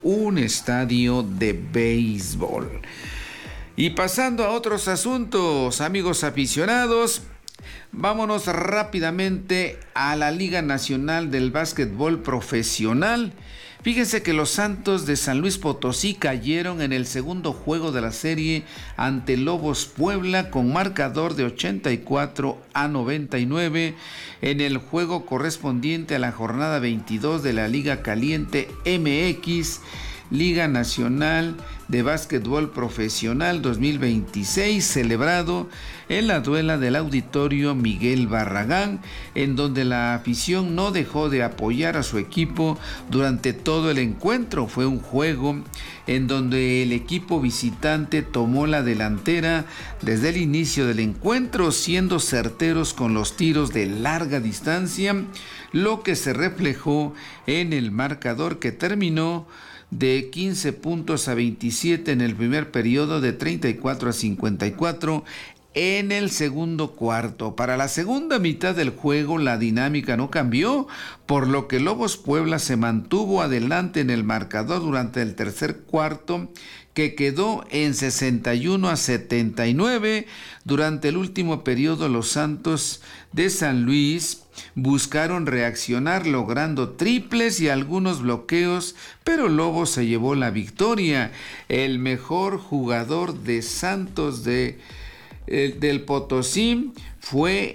un estadio de béisbol. Y pasando a otros asuntos, amigos aficionados, vámonos rápidamente a la Liga Nacional del Básquetbol Profesional. Fíjense que los Santos de San Luis Potosí cayeron en el segundo juego de la serie ante Lobos Puebla con marcador de 84-99 en el juego correspondiente a la jornada 22 de la Liga Caliente MX, Liga Nacional de Básquetbol Profesional 2026, celebrado en la duela del Auditorio Miguel Barragán, en donde la afición no dejó de apoyar a su equipo durante todo el encuentro. Fue un juego en donde el equipo visitante tomó la delantera desde el inicio del encuentro, siendo certeros con los tiros de larga distancia, lo que se reflejó en el marcador, que terminó de 15 puntos a 27 en el primer periodo, de 34 a 54 en el segundo cuarto. Para la segunda mitad del juego la dinámica no cambió, por lo que Lobos Puebla se mantuvo adelante en el marcador durante el tercer cuarto, que quedó en 61 a 79. Durante el último periodo, los Santos de San Luis buscaron reaccionar logrando triples y algunos bloqueos, pero Lobos se llevó la victoria. El mejor jugador de Santos del Potosí fue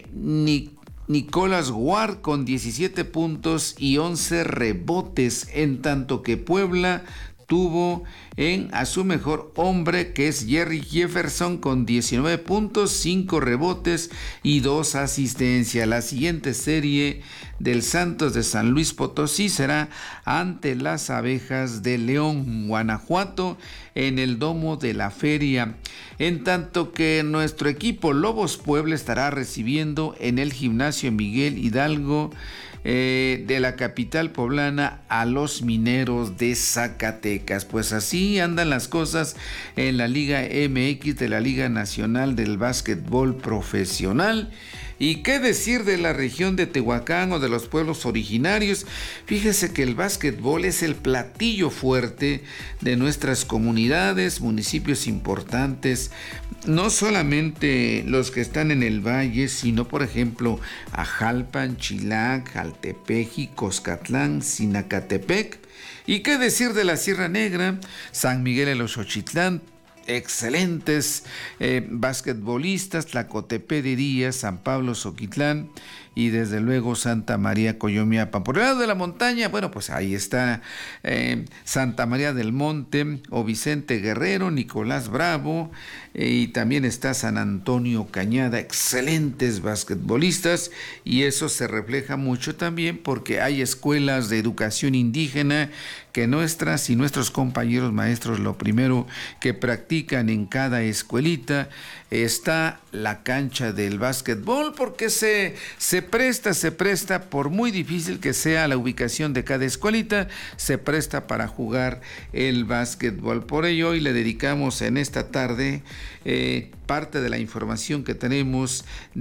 Nicolás Ward con 17 puntos y 11 rebotes, en tanto que Puebla tuvo a su mejor hombre, que es Jerry Jefferson, con 19 puntos, 5 rebotes y 2 asistencias. La siguiente serie del Santos de San Luis Potosí será ante las Abejas de León, Guanajuato, en el Domo de la Feria, en tanto que nuestro equipo Lobos Puebla estará recibiendo en el Gimnasio Miguel Hidalgo de la capital poblana a los Mineros de Zacatecas. Pues así andan las cosas en la Liga MX de la Liga Nacional del Básquetbol Profesional. ¿Y qué decir de la región de Tehuacán o de los pueblos originarios? Fíjese que el básquetbol es el platillo fuerte de nuestras comunidades, municipios importantes, no solamente los que están en el valle, sino por ejemplo Ajalpan, Chilac, Jaltepeji, Coscatlán, Sinacatepec. ¿Y qué decir de la Sierra Negra, San Miguel de los Xochitlán? Excelentes basquetbolistas, Tlacotepec de Díaz, San Pablo Zoquitlán y desde luego Santa María Coyomiapan. Por el lado de la montaña, bueno, pues ahí está Santa María del Monte o Vicente Guerrero, Nicolás Bravo, y también está San Antonio Cañada, excelentes basquetbolistas, y eso se refleja mucho también porque hay escuelas de educación indígena que nuestras y nuestros compañeros maestros lo primero que practican en cada escuelita está la cancha del básquetbol, porque se presta, por muy difícil que sea la ubicación de cada escuelita, se presta para jugar el básquetbol. Por ello hoy le dedicamos en esta tarde parte de la información que tenemos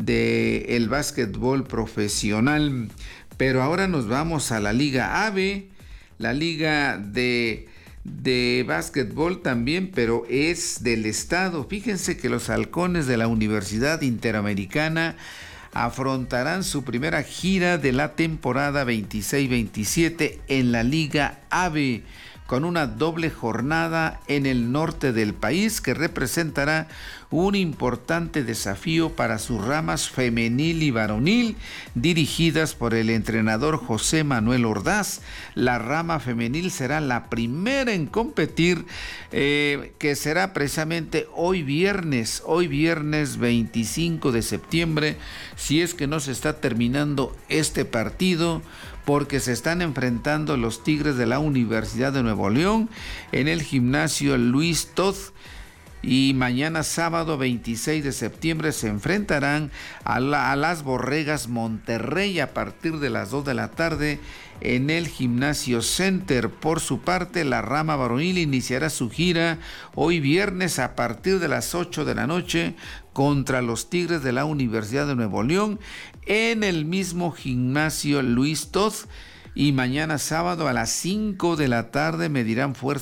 del básquetbol profesional. Pero ahora nos vamos a la Liga AVE, la liga de básquetbol también, pero es del estado. Fíjense que los Halcones de la Universidad Interamericana afrontarán su primera gira de la temporada 26-27 en la Liga AVE, con una doble jornada en el norte del país que representará un importante desafío para sus ramas femenil y varonil, dirigidas por el entrenador José Manuel Ordaz. La rama femenil será la primera en competir, que será precisamente hoy viernes 25 de septiembre, si es que no se está terminando este partido, porque se están enfrentando los Tigres de la Universidad de Nuevo León en el gimnasio Luis Todd. Y mañana sábado 26 de septiembre se enfrentarán a las Borregas Monterrey a partir de las 2 de la tarde en el Gimnasio Center. Por su parte, la rama varonil iniciará su gira hoy viernes a partir de las 8 de la noche contra los Tigres de la Universidad de Nuevo León en el mismo gimnasio Luis Todd. Y mañana sábado a las 5 de la tarde medirán fuerza